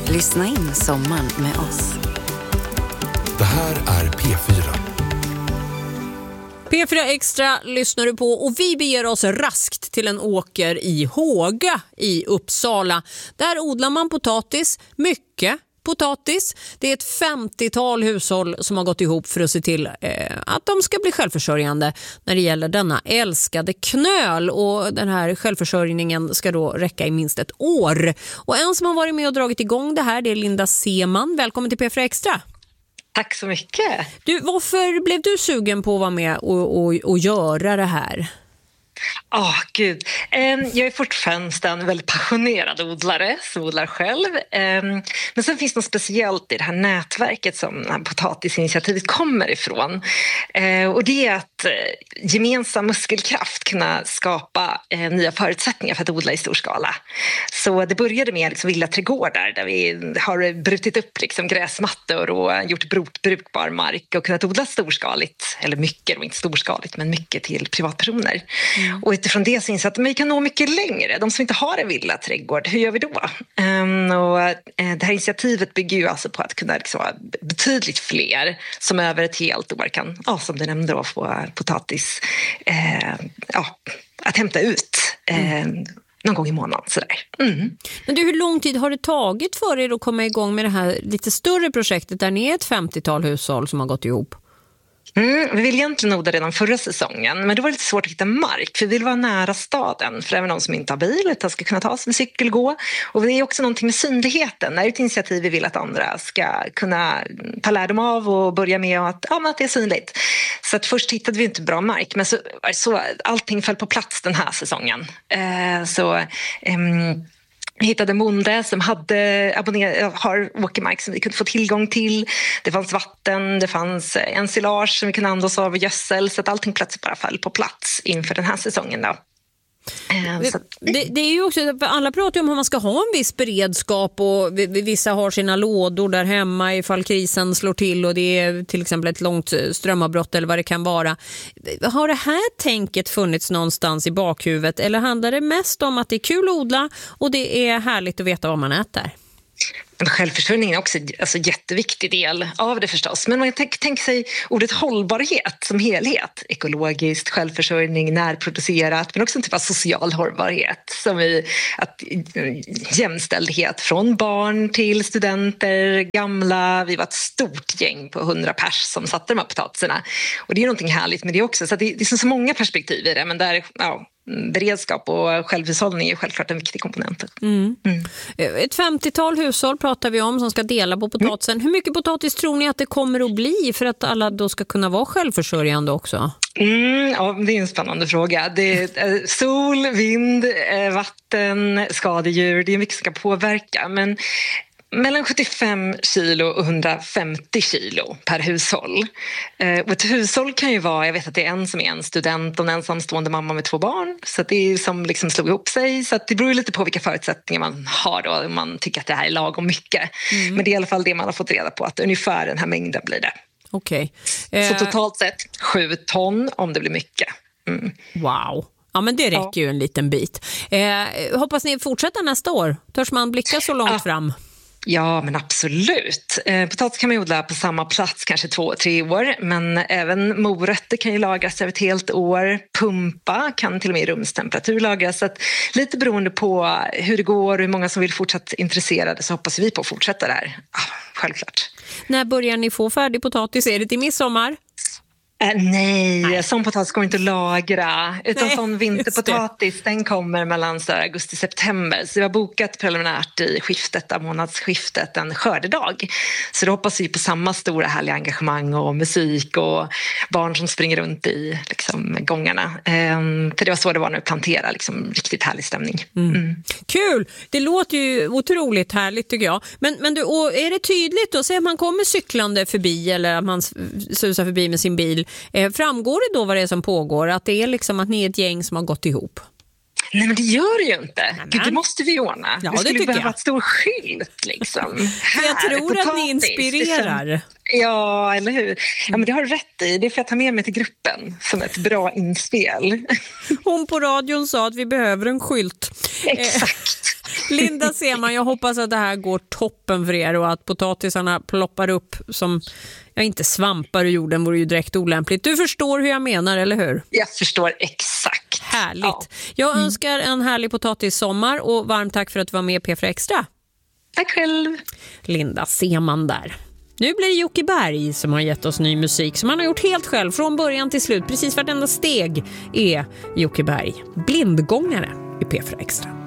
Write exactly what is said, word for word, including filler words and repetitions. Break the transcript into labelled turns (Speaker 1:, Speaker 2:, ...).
Speaker 1: Lyssna in sommaren med oss.
Speaker 2: Det här är P fyra.
Speaker 3: P fyra Extra lyssnar du på och vi beger oss raskt till en åker i Håga i Uppsala. Där odlar man potatis, mycket potatis. Det är ett femtiotal hushåll som har gått ihop för att se till eh, att de ska bli självförsörjande när det gäller denna älskade knöl. Och den här självförsörjningen ska då räcka i minst ett år. Och en som har varit med och dragit igång det här, det är Linda Seman. Välkommen till P fyra Extra.
Speaker 4: Tack så mycket.
Speaker 3: Du, varför blev du sugen på att vara med och, och, och göra det här?
Speaker 4: Ja, oh, gud. Um, jag är fortfarande en väldigt passionerad odlare som odlar själv. Um, men sen finns det något speciellt i det här nätverket som det här potatisinitiativet kommer ifrån. Uh, och det är att uh, gemensam muskelkraft kunna skapa uh, nya förutsättningar för att odla i stor skala. Så det började med liksom, villaträdgårdar där vi har brutit upp liksom, gräsmattor och gjort bruk, brukbar mark och kunnat odla storskaligt, eller mycket, och inte storskaligt men mycket till privatpersoner. Mm. Och utifrån det så inser att vi kan nå mycket längre. De som inte har en villaträdgård, hur gör vi då? Um, och, uh, det här initiativet bygger ju alltså på att kunna liksom, betydligt fler som över ett helt år kan, ja, som du nämnde, då, få potatis uh, ja, att hämta ut uh, mm. någon gång i månaden. Sådär. Mm.
Speaker 3: Men du, hur lång tid har det tagit för er att komma igång med det här lite större projektet där ni är ett femtiotal hushåll som har gått ihop?
Speaker 4: Mm, vi vill egentligen odla redan förra säsongen, men det var lite svårt att hitta mark för vi vill vara nära staden för även de som inte har bil utan ska kunna ta sig med cykel gå. Och det är också någonting med synligheten. Det är ett initiativ vi vill att andra ska kunna ta lärdom av och börja med att, ja, att det är synligt. Så att först hittade vi inte bra mark, men så, så allting föll på plats den här säsongen. Eh, så... Ehm, Vi hittade en bonde som hade abonner- har åkermark som vi kunde få tillgång till. Det fanns vatten, det fanns ensilage som vi kunde andas av och gödsel. Så att allting plötsligt bara föll på plats inför den här säsongen då.
Speaker 3: Det, det, det är ju också, alla pratar ju om hur man ska ha en viss beredskap och vissa har sina lådor där hemma ifall krisen slår till och det är till exempel ett långt strömavbrott eller vad det kan vara. Har det här tänket funnits någonstans i bakhuvudet eller handlar det mest om att det är kul att odla och det är härligt att veta vad man äter?
Speaker 4: Självförsörjningen är också en alltså, jätteviktig del av det förstås. Men man tänker tänk sig ordet hållbarhet som helhet. Ekologiskt, självförsörjning, närproducerat. Men också en typ av social hållbarhet. Som i att, jämställdhet från barn till studenter, gamla. Vi var ett stort gäng på hundra pers som satte de här potatiserna. Och det är någonting härligt med det också. Så det, det är så många perspektiv i det. Men där... Ja, beredskap och självhushållning är självklart en viktig komponent.
Speaker 3: Mm. Mm. Ett femtiotal hushåll pratar vi om som ska dela på potatisen. Mm. Hur mycket potatis tror ni att det kommer att bli för att alla då ska kunna vara självförsörjande också?
Speaker 4: Mm, ja, det är en spännande fråga. Det är sol, vind, vatten, skadedjur. Det är mycket som ska påverka. Men mellan sjuttiofem kilo och hundrafemtio kilo per hushåll. Eh, och ett hushåll kan ju vara, jag vet att det är en som är en student och en ensamstående mamma med två barn. Så att det är som liksom slog ihop sig. Så att det beror lite på vilka förutsättningar man har då. Om man tycker att det här är lagom mycket. Mm. Men det är i alla fall det man har fått reda på, att ungefär den här mängden blir det.
Speaker 3: Okej. Okay.
Speaker 4: Så totalt sett sju ton om det blir mycket. Mm.
Speaker 3: Wow. Ja, men det räcker ja. ju en liten bit. Eh, hoppas ni fortsätter nästa år. Törs man blicka så långt ja. fram?
Speaker 4: Ja, men absolut. Eh, potatis kan man odla på samma plats kanske två, tre år. Men även morötter kan ju lagras över ett helt år. Pumpa kan till och med i rumstemperatur lagras. Så att lite beroende på hur det går och hur många som vill fortsätta intresserade så hoppas vi på att fortsätta där. Ah, självklart.
Speaker 3: När börjar ni få färdig potatis? Är det till midsommar?
Speaker 4: Äh, nej, nej, sån potatis går inte att lagra. Utan nej, sån vinterpotatis, den kommer mellan augusti-september. Så vi har bokat preliminärt i skiftet av månadsskiftet en skördedag. Så då hoppas vi på samma stora härliga engagemang och musik och barn som springer runt i liksom, gångarna. Ehm, för det var så det var när vi planterade, liksom, riktigt härlig stämning. Mm. Mm.
Speaker 3: Kul! Det låter ju otroligt härligt tycker jag. Men, men du, och är det tydligt då? Säg att man kommer cyklande förbi eller att man susar förbi med sin bil. Eh, framgår det då vad det är som pågår? Att det är liksom att ni är ett gäng som har gått ihop?
Speaker 4: Nej, men det gör det ju inte. Gud, det måste vi ordna.
Speaker 3: Ja,
Speaker 4: det skulle
Speaker 3: det
Speaker 4: behöva
Speaker 3: jag.
Speaker 4: ett stor skylt liksom. Här,
Speaker 3: jag tror
Speaker 4: potatis,
Speaker 3: att ni inspirerar.
Speaker 4: Liksom. Ja, eller hur? Ja, men det har du rätt i. Det är för att ta med mig till gruppen som ett bra inspel.
Speaker 3: Hon på radion sa att vi behöver en skylt.
Speaker 4: Exakt.
Speaker 3: Linda Seeman, jag hoppas att det här går toppen för er och att potatisarna ploppar upp som, ja, inte svampar ur jorden, vore ju direkt olämpligt. Du förstår hur jag menar, eller hur?
Speaker 4: Jag förstår exakt.
Speaker 3: Härligt.
Speaker 4: Ja.
Speaker 3: Jag mm. önskar en härlig potatissommar och varmt tack för att du var med P fyra Extra.
Speaker 4: Tack själv.
Speaker 3: Linda Seeman där. Nu blir det Jocke Berg som har gett oss ny musik som han har gjort helt själv från början till slut. Precis vartenda steg är Jocke Berg. Blindgångare i P fyra Extra.